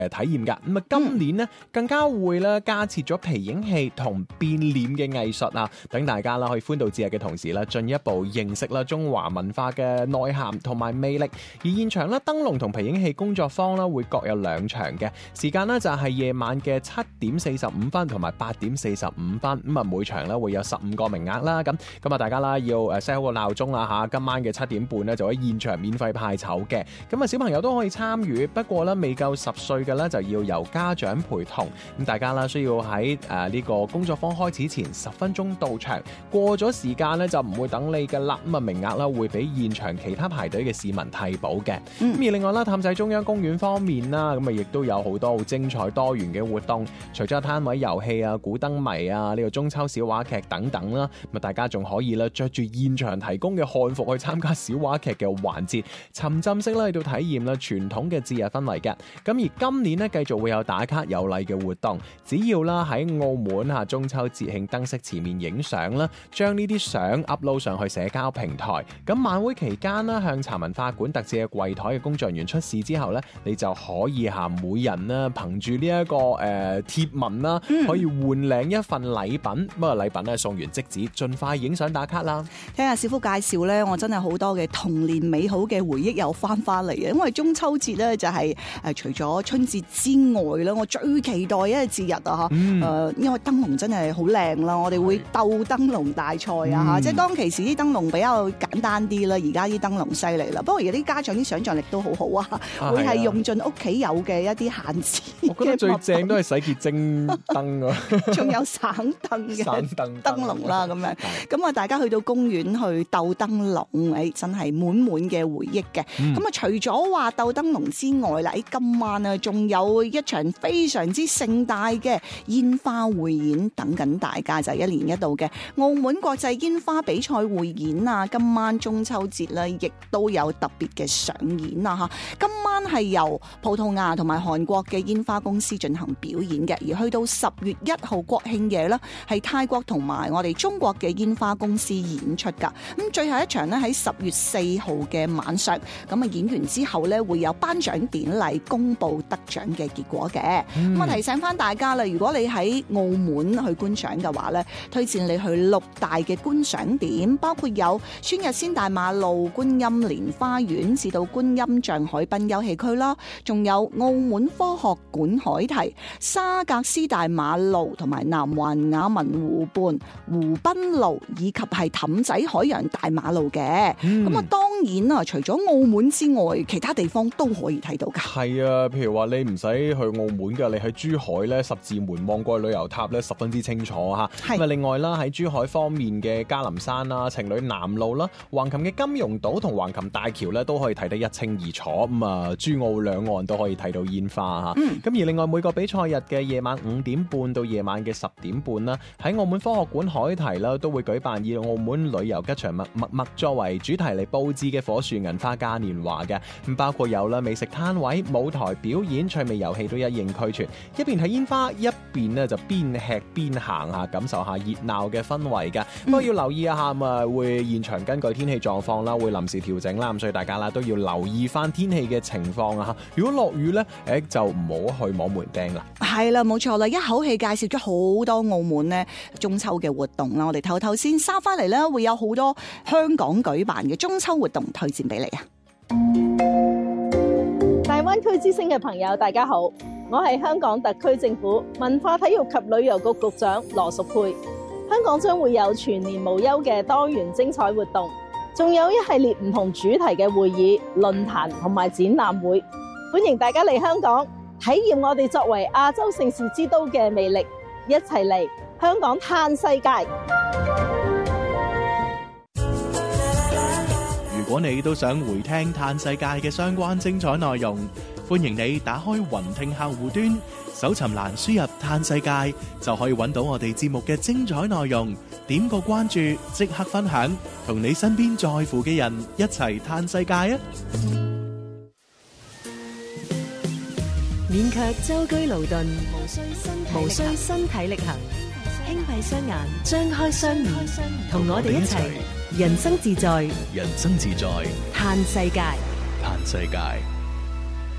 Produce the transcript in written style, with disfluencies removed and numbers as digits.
體驗㗎。咁啊，今年呢更加會咧加設咗皮影戲同變臉嘅藝術啊，等大家啦可以歡度節日嘅同時啦，進一步認識啦中華文化嘅內涵同埋魅力。而現場咧燈籠同皮影戲工作坊啦會各有2場嘅時間呢，就係夜晚嘅7:45同埋8:45。咁啊，每場咧會有15個名額啦。咁啊，大家啦要set好個鬧鐘啦嚇，今晚嘅7點半咧就喺現場免費派籌嘅。咁啊，小朋友都可以參與，不過咧未夠10歲嘅咧就要由家長陪同。咁大家啦需要喺呢個工作坊開始前10分鐘到場，過咗時間咧就唔會等你嘅啦。咁啊，名額啦會俾現場其他排隊嘅市民替補嘅。咁而另外啦，淡仔中央公園方面啦，咁啊亦都有好多好精彩多元嘅活動，除咗攤位遊戲啊、古燈謎啊、呢個中秋小話劇等等啦，咁啊大家仲可以咧着住現場提供嘅漢服去參加小話劇嘅環節，沉浸式咧去到體驗啦傳統嘅節日氛圍嘅。咁而今年咧繼續會有打卡有禮嘅活動，只要啦喺澳門中秋節慶燈飾前面影相啦，將呢啲相 upload 上去社交平台。咁晚會期間啦，向茶文化館特設嘅櫃台嘅工作人員出示之後咧，你就可以每人啦憑住呢一個貼文啦，可以換領一份禮品。咁啊禮品咧送完即止，盡快影相打卡啦。 聽下小夫介紹咧，我真係好多嘅童年美好嘅回憶又翻嚟嘅。因為中秋節咧就係除咗春節之外咧，我最期待一個節日啊因為燈籠真係好靚啦，我哋會鬥燈籠大賽啊即係當其時啲燈籠比較簡單啲啦，而家啲燈籠犀利啦。不過而家啲家長啲想像力都好好會係用盡屋企有嘅一啲閒置。 我覺得最正都係洗潔精燈啊， 仲有省燈嘅燈籠啦咁樣。咁啊，大家去到公園去鬥燈籠，真係滿滿嘅回憶嘅。咁啊，除咗話鬥燈籠之外啦，今晚啊仲有一場非常之盛大嘅煙花匯演等緊大家，就係1年一度嘅澳門國際煙花比賽匯演啊！今晚中秋節咧，亦都有特別嘅上演啊！今晚係由葡萄牙同埋韓國嘅煙花公司進行表演嘅，而去到10月1號國慶夜咧，係泰國同埋我哋中國嘅煙花公司演出噶。咁最後一場咧喺10月4號嘅晚上，咁啊演完之後咧會有頒獎典禮公布得獎嘅結果嘅。咁我提醒翻大家啦，如果你喺澳門去觀賞嘅話咧，推薦你去6大嘅觀賞點，包括有孫逸仙大馬路、觀音蓮花園至到觀音像海濱休憩區啦，仲有澳門科學館海堤、沙格斯大馬路同埋南環雅文湖畔湖濱路，以及係氹仔海洋大馬路嘅。咁啊，當然啊，除咗澳門之外，其他地方都可以睇到噶。 係啊，譬如話你唔使去澳門噶，你喺珠海咧十字門望過去旅遊塔咧十分之清楚吓。咁啊，另外啦喺珠海方面嘅嘉林山啦、情侶南路啦、橫琴嘅金融島同橫琴大橋咧都可以睇得一清二楚。咁啊，珠澳兩岸都可以睇到煙花吓。咁而另外每個比賽日嘅夜晚5點半到夜晚嘅10點半啦，喺澳門科學館海堤啦都會舉辦以澳門旅遊吉祥物默默作為主題嚟佈置嘅火樹銀花嘉年華嘅。咁包括有啦美食攤位、舞台表演、趣味遊戲都一應俱全，一邊睇煙花一邊呢就邊吃邊行下，感受下熱鬧嘅氛圍㗎。不過要留意一下啊，會現場根據天氣狀況啦，會臨時調整啦，咁所以大家啦都要留意翻天氣嘅情況啊。如果落雨呢，就唔好去摸門釘啦。 係啦，冇錯啦，一口氣介紹咗好多澳門呢中秋嘅活動啦，我哋頭先沙翻嚟呢，會有好多香港舉辦嘅中秋活動推薦俾你啊！ 大灣區之星嘅朋友，大家好，我係香港特區政府文化體育及旅遊局局長羅淑佩。香港將會有全年無休嘅多元精彩活動，仲有一系列唔同主題嘅會議、論壇同埋展覽會，歡迎大家嚟香港體驗我哋作為亞洲盛事之都嘅魅力，一齊嚟香港嘆世界。 如果你都想回聽嘆世界嘅相關精彩內容，歡迎你打開雲聽客戶端，搜尋欄輸入嘆世界，就可以揾到我哋節目嘅精彩內容。點個關注，即刻分享，同你身邊在乎嘅人一齊嘆世界啊！ 免卻舟車勞頓，無需身體力行，輕閉雙眼，張開雙耳，同我哋一齊人生自在， 人生自在， 嘆世界， 嘆世界。